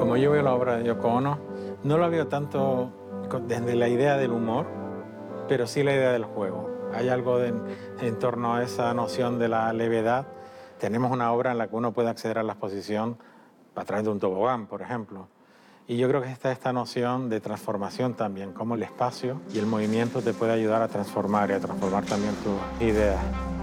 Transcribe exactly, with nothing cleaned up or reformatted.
como yo veo la obra de Yoko Ono, no la veo tanto desde la idea del humor, pero sí la idea del juego. Hay algo de, en torno a esa noción de la levedad. Tenemos una obra en la que uno puede acceder a la exposición a través de un tobogán, por ejemplo. Y yo creo que está esta noción de transformación también, cómo el espacio y el movimiento te puede ayudar a transformar y a transformar también tus ideas.